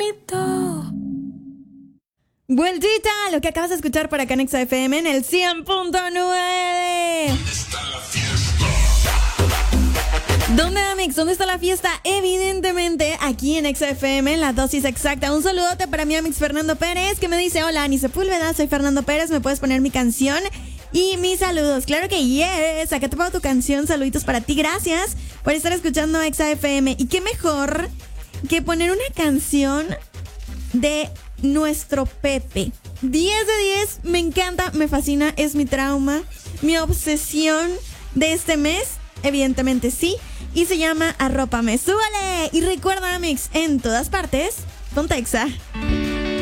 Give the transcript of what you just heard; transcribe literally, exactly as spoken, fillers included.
bonito. Vueltita, lo que acabas de escuchar por acá en Exa F M en el cien punto nueve. ¿Dónde está la fiesta? ¿Dónde, Amix? ¿Dónde está la fiesta? Evidentemente, aquí en Exa F M, en la dosis exacta. Un saludote para mi Amix Fernando Pérez, que me dice: hola, Ani Sepúlveda, soy Fernando Pérez, ¿me puedes poner mi canción? Y mis saludos, claro que yes. Acá te pongo tu canción, saluditos para ti, gracias por estar escuchando Exa F M. Y qué mejor que poner una canción de nuestro Pepe. diez de diez, me encanta, me fascina, es mi trauma, mi obsesión de este mes, evidentemente sí, y se llama Arrópame, súbale. Y recuerda, Amix, en todas partes, ponte Exa.